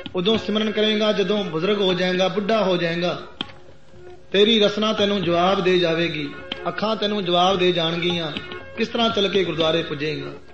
ਉਦੋਂ ਸਿਮਰਨ ਕਰੇਗਾ ਜਦੋਂ ਬਜ਼ੁਰਗ ਹੋ ਜਾਏਗਾ, ਬੁੱਢਾ ਹੋ ਜਾਏਗਾ। ਤੇਰੀ ਰਸਨਾ ਤੈਨੂੰ ਜਵਾਬ ਦੇ ਜਾਵੇਗੀ, ਅੱਖਾਂ ਤੈਨੂੰ ਜਵਾਬ ਦੇ ਜਾਣਗੀਆਂ, ਕਿਸ ਤਰ੍ਹਾਂ ਚੱਲ ਕੇ ਗੁਰਦੁਆਰੇ ਪੁੱਜੇਗਾ।